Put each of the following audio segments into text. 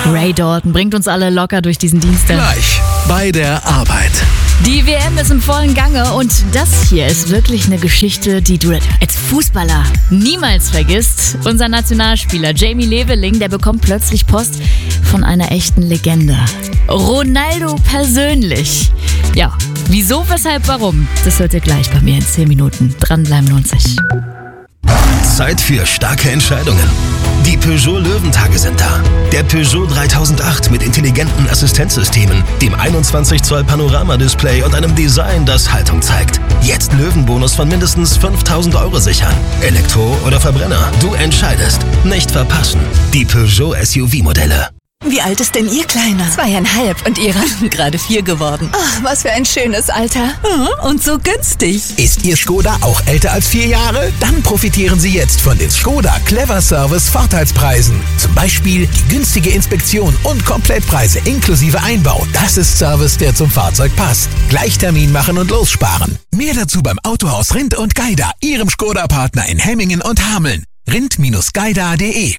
Ray Dalton bringt uns alle locker durch diesen Dienstag. Gleich bei der Arbeit. Die WM ist im vollen Gange und das hier ist wirklich eine Geschichte, die du als Fußballer niemals vergisst. Unser Nationalspieler Jamie Leveling, der bekommt plötzlich Post von einer echten Legende. Ronaldo persönlich. Ja, wieso, weshalb, warum? Das hört ihr gleich bei mir in 10 Minuten. Dranbleiben lohnt sich. Zeit für starke Entscheidungen. Die Peugeot Löwentage sind da. Der Peugeot 3008 mit intelligenten Assistenzsystemen, dem 21 Zoll Panoramadisplay und einem Design, das Haltung zeigt. Jetzt Löwenbonus von mindestens 5.000 € sichern. Elektro oder Verbrenner, du entscheidest. Nicht verpassen. Die Peugeot SUV-Modelle. Wie alt ist denn Ihr Kleiner? 2,5 und Ihrer gerade 4 geworden. Ach, was für ein schönes Alter. Und so günstig. Ist Ihr Skoda auch älter als 4 Jahre? Dann profitieren Sie jetzt von den Skoda Clever Service Vorteilspreisen. Zum Beispiel die günstige Inspektion und Komplettpreise inklusive Einbau. Das ist Service, der zum Fahrzeug passt. Gleich Termin machen und lossparen. Mehr dazu beim Autohaus Rindt und Geider, Ihrem Skoda-Partner in Hemmingen und Hameln. Rindt-Geider.de.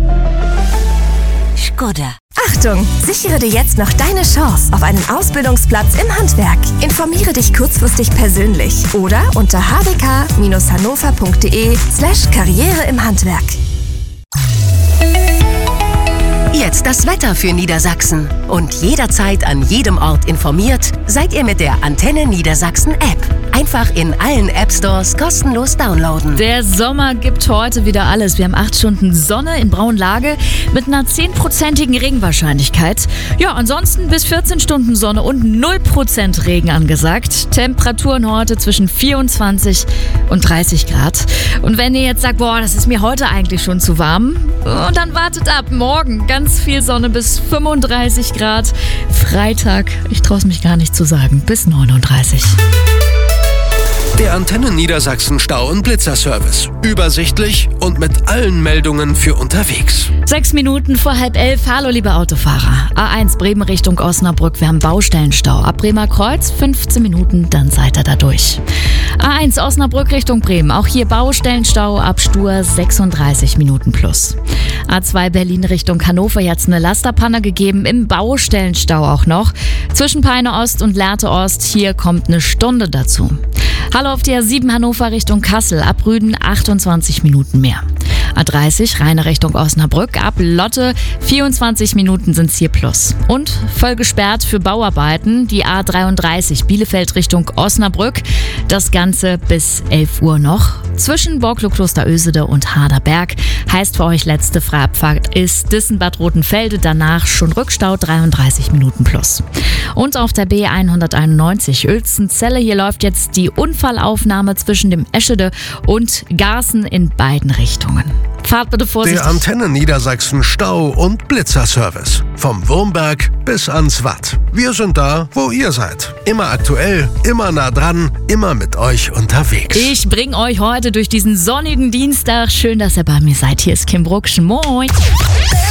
Skoda. Achtung! Sichere dir jetzt noch deine Chance auf einen Ausbildungsplatz im Handwerk. Informiere dich kurzfristig persönlich oder unter hwk-hannover.de/Karriere im Handwerk. Jetzt das Wetter für Niedersachsen. Und jederzeit an jedem Ort informiert, seid ihr mit der Antenne Niedersachsen App. Einfach in allen App-Stores kostenlos downloaden. Der Sommer gibt heute wieder alles. Wir haben 8 Stunden Sonne in Braunlage mit einer 10%igen Regenwahrscheinlichkeit. Ja, ansonsten bis 14 Stunden Sonne und 0% Regen angesagt. Temperaturen heute zwischen 24 und 30 Grad. Und wenn ihr jetzt sagt, boah, das ist mir heute eigentlich schon zu warm, dann wartet ab. Morgen ganz viel Sonne bis 35 Grad. Freitag, ich traue es mich gar nicht zu sagen, bis 39. Der Antenne Niedersachsen Stau- und Blitzerservice. Übersichtlich und mit allen Meldungen für unterwegs. 6 Minuten vor 10:30. Hallo, liebe Autofahrer. A1 Bremen Richtung Osnabrück. Wir haben Baustellenstau. Ab Bremer Kreuz 15 Minuten, dann seid ihr da durch. A1 Osnabrück Richtung Bremen. Auch hier Baustellenstau ab Stur 36 Minuten plus. A2 Berlin Richtung Hannover. Jetzt eine Lasterpanne gegeben. Im Baustellenstau auch noch. Zwischen Peine Ost und Lehrte Ost. Hier kommt eine Stunde dazu. Hallo auf der A7 Hannover Richtung Kassel, ab Rüden 28 Minuten mehr. A30 Rheine Richtung Osnabrück, ab Lotte 24 Minuten sind's hier plus. Und voll gesperrt für Bauarbeiten, die A33 Bielefeld Richtung Osnabrück, das Ganze bis 11 Uhr noch. Zwischen Borklow Klosterösede und Harderberg heißt für euch letzte Freibfahrt ist Dissenbad Rotenfelde, danach schon Rückstau 33 Minuten plus. Und auf der B191 Uelzen-Celle, hier läuft jetzt die Unfallaufnahme zwischen dem Eschede und Garßen in beiden Richtungen. Fahrt bitte vorsichtig. Der Antenne Niedersachsen Stau- und Blitzerservice. Vom Wurmberg bis ans Watt. Wir sind da, wo ihr seid. Immer aktuell, immer nah dran, immer mit euch unterwegs. Ich bringe euch heute durch diesen sonnigen Dienstag. Schön, dass ihr bei mir seid. Hier ist Kim Brucksch. Moin.